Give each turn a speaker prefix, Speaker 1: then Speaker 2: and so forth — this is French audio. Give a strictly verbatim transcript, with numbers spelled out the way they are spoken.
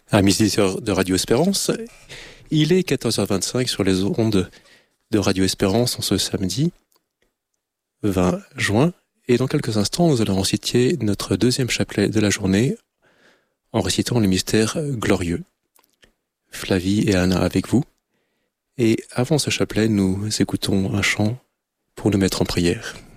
Speaker 1: Amis auditeurs de Radio Espérance, il est quatorze heures vingt-cinq sur les ondes de Radio Espérance en ce samedi vingt juin. Et dans quelques instants, nous allons réciter notre deuxième chapelet de la journée en récitant le mystère glorieux. Flavie et Anna avec vous. Et avant ce chapelet, nous écoutons un chant pour nous mettre en prière.